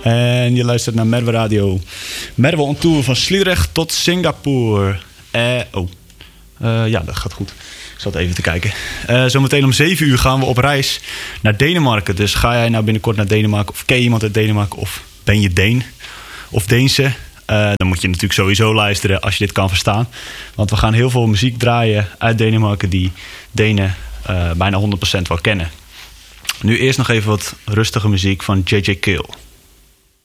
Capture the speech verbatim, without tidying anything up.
En je luistert naar Merwe Radio. Merwe on tour van Sliedrecht tot Singapore. Eh, oh, uh, ja, dat gaat goed. Ik zat even te kijken. Uh, zometeen om zeven uur gaan we op reis naar Denemarken. Dus ga jij nou binnenkort naar Denemarken, of ken je iemand uit Denemarken, of ben je Deen of Deense? Uh, dan moet je natuurlijk sowieso luisteren als je dit kan verstaan. Want we gaan heel veel muziek draaien uit Denemarken die Denen uh, bijna honderd procent wel kennen. Nu eerst nog even wat rustige muziek van J J Cale.